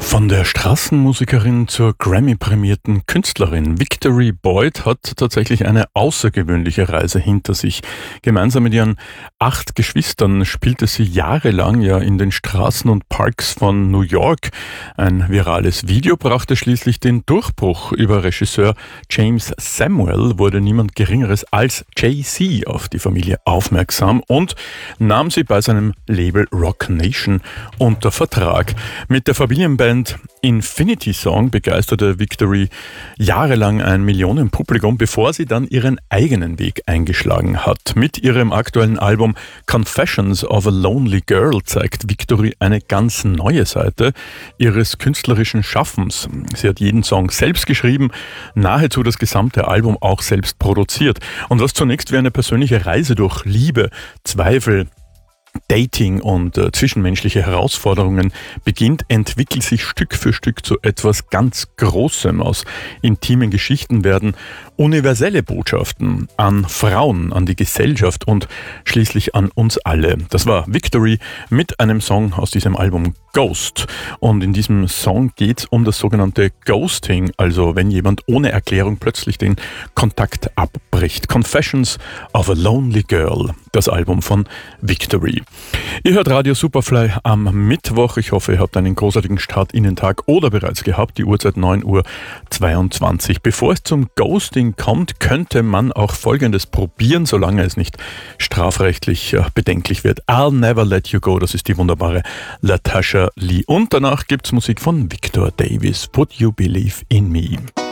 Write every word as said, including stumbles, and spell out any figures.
Von der Straßenmusikerin zur Grammy-prämierten Künstlerin Victory Boyd hat tatsächlich eine außergewöhnliche Reise hinter sich. Gemeinsam mit ihren acht Geschwistern spielte sie jahrelang ja in den Straßen und Parks von New York. Ein virales Video brachte schließlich den Durchbruch. Über Regisseur James Samuel wurde niemand Geringeres als Jay-Z auf die Familie aufmerksam und nahm sie bei seinem Label Roc Nation unter Vertrag. Mit der Familienband Infinity Song begeisterte Victory jahrelang ein Millionenpublikum, bevor sie dann ihren eigenen Weg eingeschlagen hat. Mit ihrem aktuellen Album Confessions of a Lonely Girl zeigt Victory eine ganz neue Seite ihres künstlerischen Schaffens. Sie hat jeden Song selbst geschrieben, nahezu das gesamte Album auch selbst produziert. Und was zunächst wie eine persönliche Reise durch Liebe, Zweifel, Dating und äh, zwischenmenschliche Herausforderungen beginnt, entwickelt sich Stück für Stück zu etwas ganz Großem. Aus intimen Geschichten werden universelle Botschaften an Frauen, an die Gesellschaft und schließlich an uns alle. Das war Victory mit einem Song aus diesem Album Ghost. Und in diesem Song geht es um das sogenannte Ghosting, also wenn jemand ohne Erklärung plötzlich den Kontakt abbricht. Confessions of a Lonely Girl, das Album von Victory. Ihr hört Radio Superfly am Mittwoch. Ich hoffe, ihr habt einen großartigen Start in den Tag oder bereits gehabt. Die Uhrzeit neun Uhr zweiundzwanzig. Bevor es zum Ghosting kommt, könnte man auch Folgendes probieren, solange es nicht strafrechtlich äh, bedenklich wird. I'll Never Let You Go, das ist die wunderbare Latasha Lee. Und danach gibt's Musik von Victor Davis. Would You Believe in Me?